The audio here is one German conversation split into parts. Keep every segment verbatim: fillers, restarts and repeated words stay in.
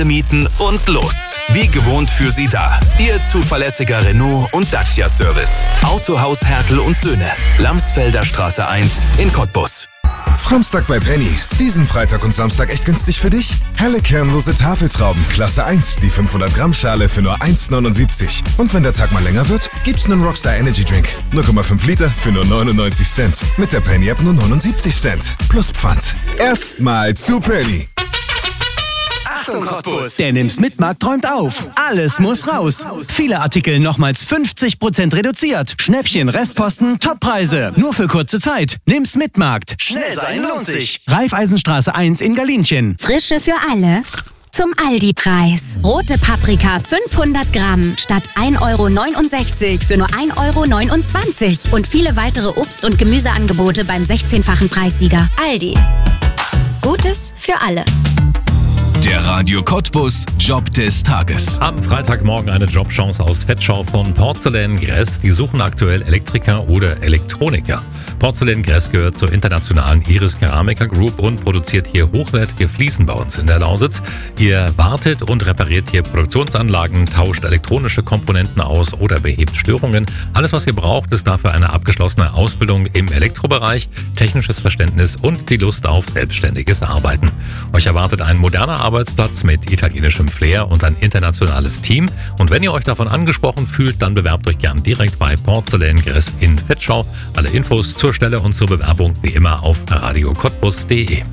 mieten und los. Wie gewohnt für Sie da. Ihr zuverlässiger Renault und Dacia Service. Autohaus Hertel und Söhne. Lamsfelder Straße eins in Cottbus. Framstag bei Penny. Diesen Freitag und Samstag echt günstig für dich? Helle kernlose Tafeltrauben, Klasse eins, die fünfhundert Gramm Schale für nur eins neunundsiebzig. Und wenn der Tag mal länger wird, gibt's nen Rockstar Energy Drink. null Komma fünf Liter für nur neunundneunzig Cent. Mit der Penny App nur neunundsiebzig Cent. Plus Pfand. Erstmal zu Penny. Achtung Cottbus! Der Nimm's Mitmarkt träumt auf. Alles muss raus. Viele Artikel nochmals fünfzig Prozent reduziert. Schnäppchen, Restposten, Toppreise. Nur für kurze Zeit. Nimm's Mitmarkt. Schnell sein lohnt sich. Raiffeisenstraße eins in Galinchen. Frische für alle. Zum Aldi-Preis. Rote Paprika fünfhundert Gramm statt ein Euro neunundsechzig für nur ein Euro neunundzwanzig. Und viele weitere Obst- und Gemüseangebote beim sechzehnfachen Preissieger. Aldi. Gutes für alle. Der Radio Cottbus Job des Tages. Am Freitagmorgen eine Jobchance aus Vetschau von Porzellan Gress. Die suchen aktuell Elektriker oder Elektroniker. Porzellan Gress gehört zur internationalen Iris Keramiker Group und produziert hier hochwertige Fliesen bei uns in der Lausitz. Ihr wartet und repariert hier Produktionsanlagen, tauscht elektronische Komponenten aus oder behebt Störungen. Alles, was ihr braucht, ist dafür eine abgeschlossene Ausbildung im Elektrobereich, technisches Verständnis und die Lust auf selbstständiges Arbeiten. Euch erwartet ein moderner Arbeitsplatz mit italienischem Flair und ein internationales Team. Und wenn ihr euch davon angesprochen fühlt, dann bewerbt euch gern direkt bei Porzellan Gress in Vetschau. Alle Infos zur Stelle und zur Bewerbung wie immer auf radio cottbus punkt de.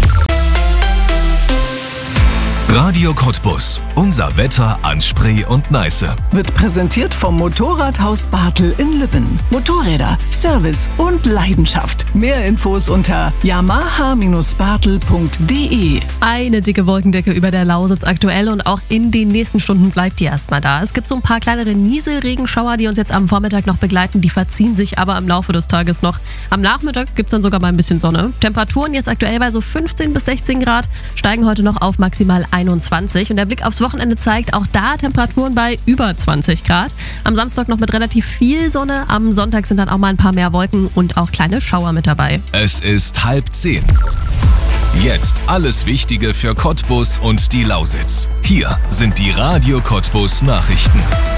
Radio Cottbus. Unser Wetter an Spree und Neiße. Wird präsentiert vom Motorradhaus Bartel in Lübben. Motorräder, Service und Leidenschaft. Mehr Infos unter yamaha bartel punkt de. Eine dicke Wolkendecke über der Lausitz aktuell und auch in den nächsten Stunden bleibt die erstmal da. Es gibt so ein paar kleinere Nieselregenschauer, die uns jetzt am Vormittag noch begleiten. Die verziehen sich aber im Laufe des Tages noch. Am Nachmittag gibt es dann sogar mal ein bisschen Sonne. Temperaturen jetzt aktuell bei so fünfzehn bis sechzehn Grad, steigen heute noch auf maximal einundzwanzig. Und der Blick aufs Wochenende zeigt auch da Temperaturen bei über zwanzig Grad. Am Samstag noch mit relativ viel Sonne. Am Sonntag sind dann auch mal ein paar mehr Wolken und auch kleine Schauer mit dabei. Es ist halb zehn. Jetzt alles Wichtige für Cottbus und die Lausitz. Hier sind die Radio Cottbus Nachrichten.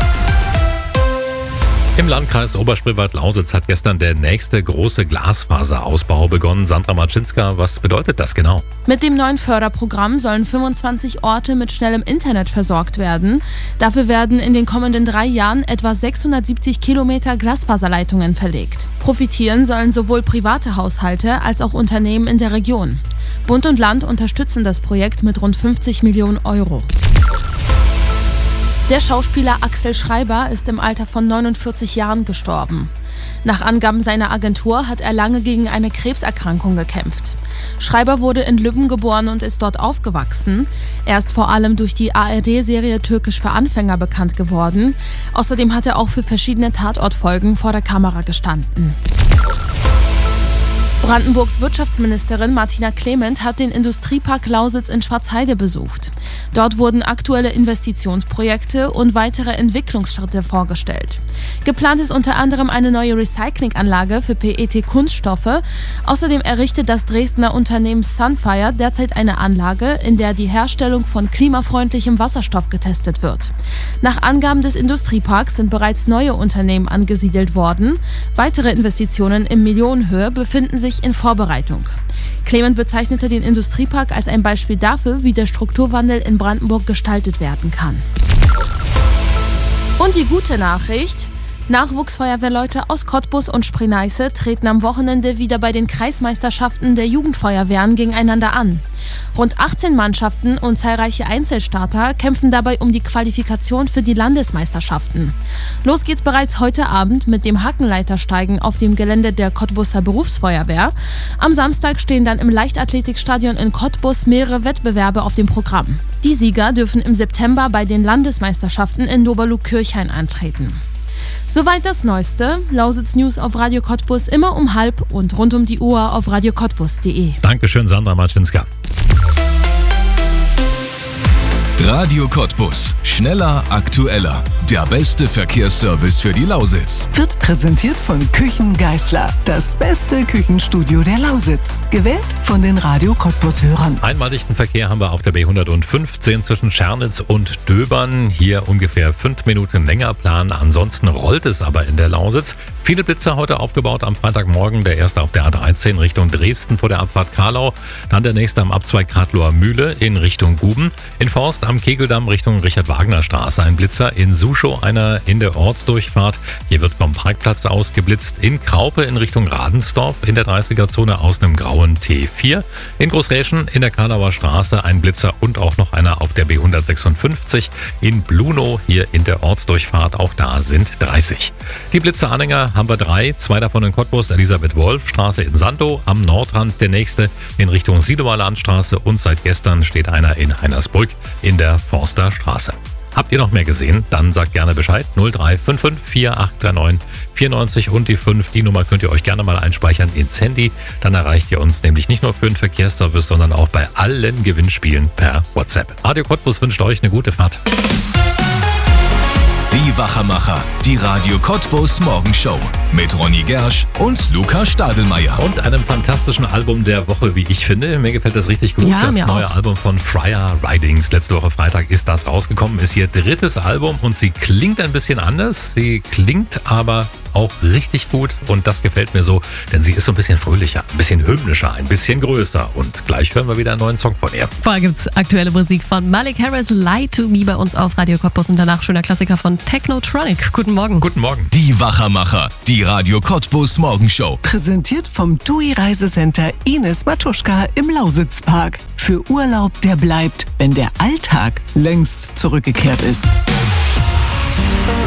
Im Landkreis Oberspreewald-Lausitz hat gestern der nächste große Glasfaserausbau begonnen. Sandra Marczynska, was bedeutet das genau? Mit dem neuen Förderprogramm sollen fünfundzwanzig Orte mit schnellem Internet versorgt werden. Dafür werden in den kommenden drei Jahren etwa sechshundertsiebzig Kilometer Glasfaserleitungen verlegt. Profitieren sollen sowohl private Haushalte als auch Unternehmen in der Region. Bund und Land unterstützen das Projekt mit rund fünfzig Millionen Euro. Der Schauspieler Axel Schreiber ist im Alter von neunundvierzig Jahren gestorben. Nach Angaben seiner Agentur hat er lange gegen eine Krebserkrankung gekämpft. Schreiber wurde in Lübben geboren und ist dort aufgewachsen. Er ist vor allem durch die A R D-Serie Türkisch für Anfänger bekannt geworden. Außerdem hat er auch für verschiedene Tatortfolgen vor der Kamera gestanden. Brandenburgs Wirtschaftsministerin Martina Clement hat den Industriepark Lausitz in Schwarzheide besucht. Dort wurden aktuelle Investitionsprojekte und weitere Entwicklungsschritte vorgestellt. Geplant ist unter anderem eine neue Recyclinganlage für P E T-Kunststoffe. Außerdem errichtet das Dresdner Unternehmen Sunfire derzeit eine Anlage, in der die Herstellung von klimafreundlichem Wasserstoff getestet wird. Nach Angaben des Industrieparks sind bereits neue Unternehmen angesiedelt worden. Weitere Investitionen in Millionenhöhe befinden sich in Vorbereitung. Clement bezeichnete den Industriepark als ein Beispiel dafür, wie der Strukturwandel in Brandenburg gestaltet werden kann. Und die gute Nachricht: Nachwuchsfeuerwehrleute aus Cottbus und Spree-Neiße treten am Wochenende wieder bei den Kreismeisterschaften der Jugendfeuerwehren gegeneinander an. Rund achtzehn Mannschaften und zahlreiche Einzelstarter kämpfen dabei um die Qualifikation für die Landesmeisterschaften. Los geht's bereits heute Abend mit dem Hackenleitersteigen auf dem Gelände der Cottbuser Berufsfeuerwehr. Am Samstag stehen dann im Leichtathletikstadion in Cottbus mehrere Wettbewerbe auf dem Programm. Die Sieger dürfen im September bei den Landesmeisterschaften in Doberlug-Kirchhain antreten. Soweit das Neueste. Lausitz News auf Radio Cottbus immer um halb und rund um die Uhr auf radio cottbus punkt de. Dankeschön, Sandra Marczynska. Radio Cottbus. Schneller, aktueller. Der beste Verkehrsservice für die Lausitz. Wird präsentiert von Küchen Geisler. Das beste Küchenstudio der Lausitz. Gewählt von den Radio Cottbus-Hörern. Einmal dichten Verkehr haben wir auf der B hundertfünfzehn zwischen Schernitz und Döbern. Hier ungefähr fünf Minuten länger planen. Ansonsten rollt es aber in der Lausitz. Viele Blitzer heute aufgebaut am Freitagmorgen. Der erste auf der A dreizehn Richtung Dresden vor der Abfahrt Karlau. Dann der nächste am Abzweig Kartloer Mühle in Richtung Guben. In Forst am Kegeldamm Richtung Richard-Wagner-Straße ein Blitzer. In Suschow einer in der Ortsdurchfahrt. Hier wird vom Parkplatz aus geblitzt. In Kraupe in Richtung Radensdorf in der dreißiger-Zone aus einem grauen T vier. In Großräschen in der Karlauer Straße ein Blitzer und auch noch einer auf der B hundertsechsundfünfzig. In Blunow hier in der Ortsdurchfahrt, auch da sind dreißig. Die Blitzeranhänger haben wir drei. Zwei davon in Cottbus, Elisabeth-Wolf-Straße in Sandow. Am Nordrand der nächste in Richtung Siedower Landstraße. Und seit gestern steht einer in Heinersbrück in der Forsterstraße. Habt ihr noch mehr gesehen? Dann sagt gerne Bescheid. null drei fünf fünf vier acht drei neun vier neun und die fünf. Die Nummer könnt ihr euch gerne mal einspeichern ins Handy. Dann erreicht ihr uns nämlich nicht nur für den Verkehrsservice, sondern auch bei allen Gewinnspielen per WhatsApp. Radio Cottbus wünscht euch eine gute Fahrt. Die Wachermacher, die Radio Cottbus Morgenshow mit Ronny Gersch und Luca Stadelmeier. Und einem fantastischen Album der Woche, wie ich finde. Mir gefällt das richtig gut. Ja, das mir neue auch. Album von Freya Ridings. Letzte Woche Freitag ist das rausgekommen. Ist ihr drittes Album und sie klingt ein bisschen anders. Sie klingt aber auch richtig gut und das gefällt mir so, denn sie ist so ein bisschen fröhlicher, ein bisschen hymnischer, ein bisschen größer und gleich hören wir wieder einen neuen Song von ihr. Vorher gibt's aktuelle Musik von Malik Harris, Lie to Me bei uns auf Radio Cottbus und danach schöner Klassiker von Technotronic. Guten Morgen. Guten Morgen. Die Wachermacher, die Radio Cottbus Morgenshow. Präsentiert vom T U I Reisecenter Ines Matuschka im Lausitzpark. Für Urlaub, der bleibt, wenn der Alltag längst zurückgekehrt ist.